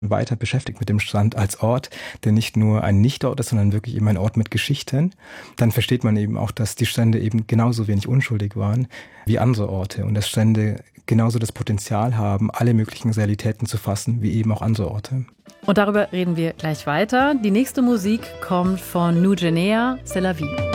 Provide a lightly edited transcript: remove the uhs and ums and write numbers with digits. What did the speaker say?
weiter beschäftigt mit dem Strand als Ort, der nicht nur ein Nichtort ist, sondern wirklich eben ein Ort mit Geschichten, dann versteht man eben auch, dass die Strände eben genauso wenig unschuldig waren wie andere Orte und dass Strände genauso das Potenzial haben, alle möglichen Realitäten zu fassen, wie eben auch andere Orte. Und darüber reden wir gleich weiter. Die nächste Musik kommt von New Guinea, C'est la vie.